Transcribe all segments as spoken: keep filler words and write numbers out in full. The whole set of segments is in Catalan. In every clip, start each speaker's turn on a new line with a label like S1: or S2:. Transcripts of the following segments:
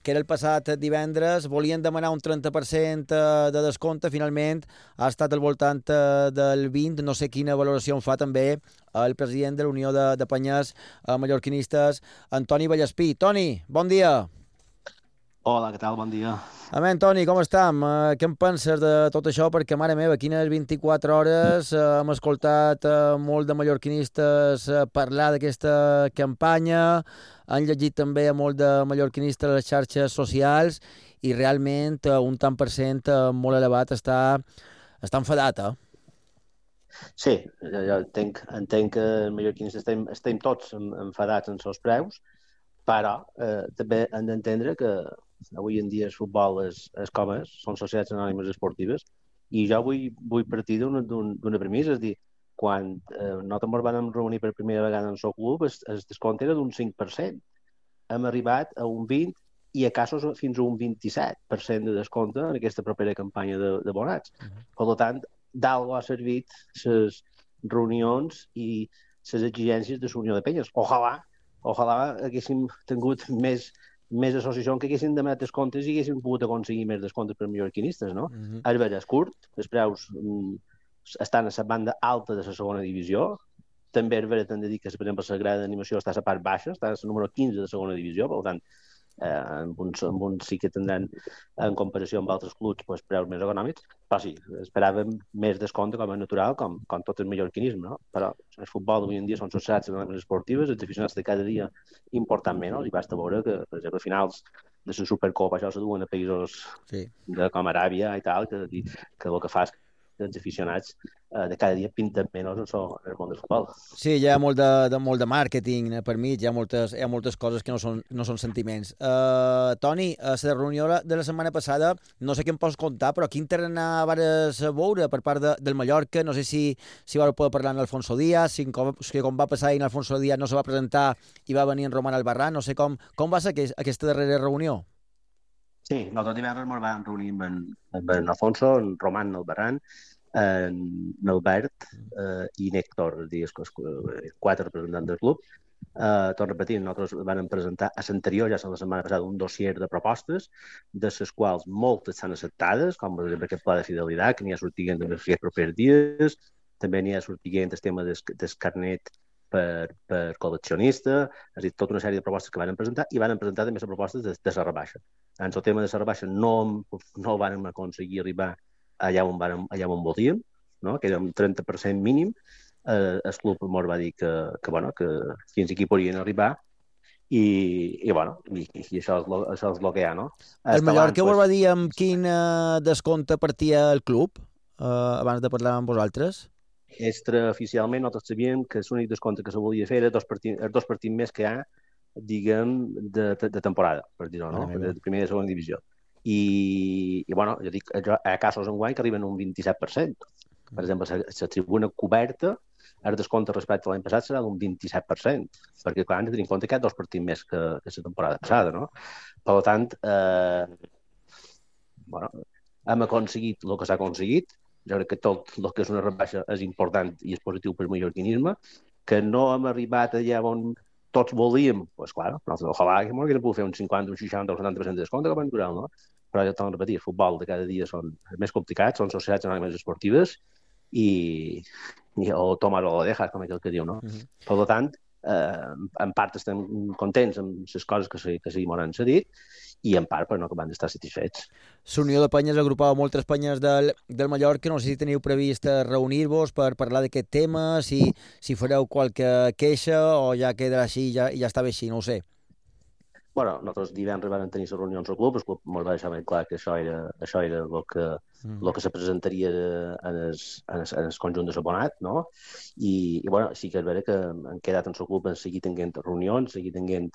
S1: que era el passat divendres, volien demanar un trenta per cent de descompte, finalment ha estat al voltant del vint, no sé quina valoració en fa també el president de la Unió de, de Penyes Mallorquinistes, Antoni Vallespí. Toni, bon dia.
S2: Hola, què tal? Bon dia.
S1: Amén, Toni, com estem? Uh, què en penses de tot això? Perquè, mare meva, quines vint-i-quatre hores uh, hem escoltat uh, molt de mallorquinistes uh, parlar d'aquesta campanya, han llegit també a molt de mallorquinistes a les xarxes socials i realment uh, un tant per cent uh, molt elevat està, està enfadat, eh?
S2: Sí, jo, jo entenc, entenc que els mallorquinistes estem, estem tots enfadats en els preus, però eh, també hem d'entendre que avui en dia el futbol és, és com és, són societats anònimes esportives, i jo vull, vull partir d'una un, premissa, és a dir, quan eh, nosaltres ens vam reunir per primera vegada en el seu club, el, el descompte era d'un cinc per cent. Hem arribat a un vint i a casos fins a un vint-i-set per cent de descompte en aquesta propera campanya de, de bonats. Uh-huh. Per tant, d'algo ha servit les reunions i les exigències de la Unió de Penyes. Ojalà, ojalà haguéssim tingut més més associacions que haguessin demanat descomptes i haguessin pogut aconseguir més descomptes per mallorquinistes, no? Uh-huh. És vera, és curt, els preus mm, estan a la banda alta de la segona divisió, també és vera, t'hem de dir que, per exemple, la grada d'animació està a la part baixa, està a la número quinze de segona divisió, per tant, eh, amb, uns, amb uns sí que tindran, en comparació amb altres clubs, pues, preus més econòmics, però sí, esperàvem més descompte com a natural, com, com tot el mallorquinisme, no? Però el futbol avui en dia són societats esportives, els aficionats de cada dia importen menys, i basta veure que, per exemple, a finals de la Supercopa això se duen a països sí. de, com Aràbia i tal, que, que el que fa és que els aficionats eh, de cada dia pinten menys en el món del futbol.
S1: Sí, hi ha molt de, de, molt de màrqueting per mig, hi ha moltes, hi ha moltes coses que no són, no són sentiments. Uh, Toni, a la reunió de la setmana passada, no sé què em pots contar, però quin terreny vares veure per part de, del Mallorca? No sé si, si vareu poder parlar amb l'Alfonso Díaz, si com, si com va passar i l'Alfonso Díaz no se va presentar i va venir en Roman Albarrán, no sé com, com va ser aquest, aquesta darrera reunió.
S2: Sí, nosaltres divendres ens vam reunir amb en, amb en Alfonso, en Roman Albarrán, en Albert eh, i Néctor, és dir, quatre representants del club. Eh, tot repetint, nosaltres vam presentar a l'anterior, ja la setmana passada, un dossier de propostes, de les quals moltes estan acceptades, com per exemple aquest pla de fidelitat, que n'hi ha sortint en els propers dies, també n'hi ha sortint el tema del, del carnet per, per col·leccionista, és a dir, tota una sèrie de propostes que van presentar, i van presentar també les propostes de, de la rebaixa. En el tema de la rebaixa no, no van aconseguir arribar allà on, van, allà on volíem, no? Que era un trenta per cent mínim. Eh, el club ens va dir que, que, bueno, que fins aquí podien arribar i, i, bueno, i, i això, és lo, això és el que hi ha, no?
S1: El Mallorca us va dir amb quin uh, descompte partia el club uh, abans de parlar amb vosaltres?
S2: Extraoficialment nosaltres sabíem que l'únic descompte que se volia fer era dos partits, els dos partits més que hi ha, diguem, de, de, de temporada, per dir-ho, no? De, de primera i segona divisió. I, i bueno, jo dic, hi ha casos enguany que arriben a un vint-i-set per cent. Per exemple, la tribuna coberta, el descompte respecte a l'any passat serà d'un vint-i-set per cent, perquè clar, hem de tenir en compte que hi ha dos partits més que, que la temporada passada, no? Per tant, eh, bueno, hem aconseguit el que s'ha aconseguit. Jo crec que tot el que és una rebaixa és important i és positiu per al mallorquinisme, que no hem arribat allà on tots volíem, doncs clar, nosaltres ojalà que haguéssim pogut fer un cinquanta, un seixanta, un setanta per cent de descompte com a natural, no? Però ja torno a repetir, el futbol de cada dia són més complicats, són societats anònimes esportives i, i o tomar o lo dejas, com aquell que diu, no? Uh-huh. Per tant, eh, en part estem contents amb les coses que se, que se m'han cedit i en part però no que van estar satisfets.
S1: L'Unió de Penyes agrupava moltes penyes del, del Mallorca, no sé si teniu previst reunir-vos per parlar d'aquest tema, si, si fareu qualque queixa o ja quedarà així i ja, ja està bé així, no ho sé.
S2: Bueno, nosaltres divendres vam tenir les reunions al club, el club ens va deixar ben clar que això era, això era el que, mm. lo que se presentaria en el, en el, en el conjunt de l'abonat, no? I, i bueno, sí que és vera que han quedat en el club en seguir tenint reunions, seguir tenint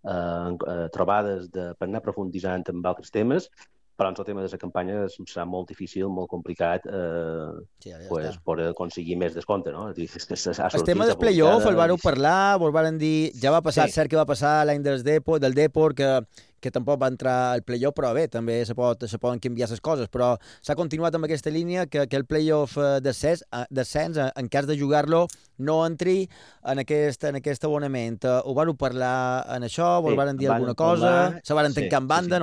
S2: eh, trobades de, per anar profunditzant en altres temes, però en el tema de la campanya serà molt difícil, molt complicat eh, sí, ja pues, per aconseguir més descompte, no? És dir, és que
S1: el tema del play-off el vareu parlar, vos varen dir, ja va passar, sí. Cert que va passar l'any del Depor, del Depor, que, que tampoc va entrar al play-off, però bé, també se, pot, se poden canviar les coses, però s'ha continuat amb aquesta línia que, que el play-off descens, descens, en cas de jugar-lo, no entri en aquest, en aquest abonament. Ho vareu parlar en això, vos sí, varen dir alguna cosa, se varen tancar sí, en banda, sí, sí.